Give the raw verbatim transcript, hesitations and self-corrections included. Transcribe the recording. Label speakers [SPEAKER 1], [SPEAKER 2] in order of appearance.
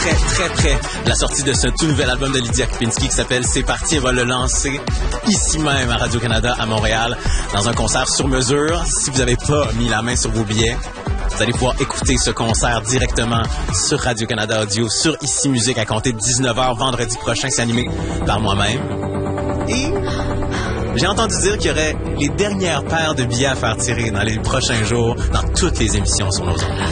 [SPEAKER 1] très, très près de la sortie de ce tout nouvel album de Lydia Kepinski qui s'appelle C'est parti. Elle va le lancer ici même à Radio-Canada à Montréal dans un concert sur mesure. Si vous n'avez pas mis la main sur vos billets, vous allez pouvoir écouter ce concert directement sur Radio-Canada Audio, sur Ici Musique à compter de dix-neuf heures vendredi prochain. C'est animé par moi-même. Et j'ai entendu dire qu'il y aurait les dernières paires de billets à faire tirer dans les prochains jours dans toutes les émissions sur nos ondes.